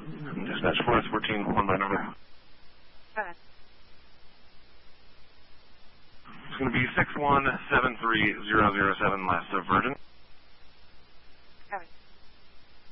Dispatch 414, one by number. Okay. It's going to be 6173007, last of Virgin.